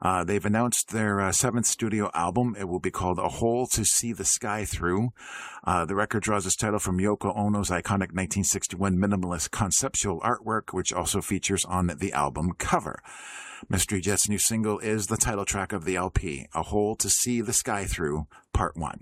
They've announced their seventh studio album. It will be called A Hole to See the Sky Through. The record draws its title from Yoko Ono's iconic 1961 minimalist conceptual artwork, which also features on the album cover. Mystery Jet's new single is the title track of the LP, A Hole to See the Sky Through, Part 1.